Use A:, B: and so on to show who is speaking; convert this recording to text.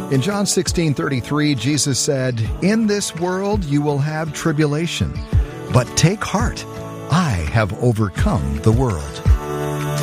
A: In John 16:33, Jesus said, "In this world you will have tribulation, but take heart. I have overcome the world."